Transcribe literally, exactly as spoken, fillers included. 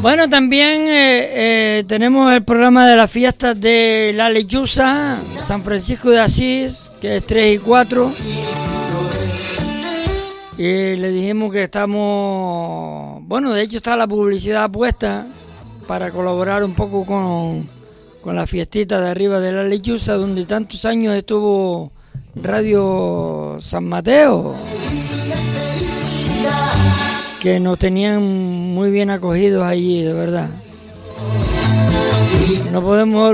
Bueno, también eh, eh, tenemos el programa de las fiestas de la Lechuza, San Francisco de Asís, que es tres y cuatro. Y le dijimos que estamos... Bueno, de hecho está la publicidad puesta para colaborar un poco con, con la fiestita de arriba de la Lechuza, donde tantos años estuvo Radio San Mateo, que nos tenían muy bien acogidos allí, de verdad. No podemos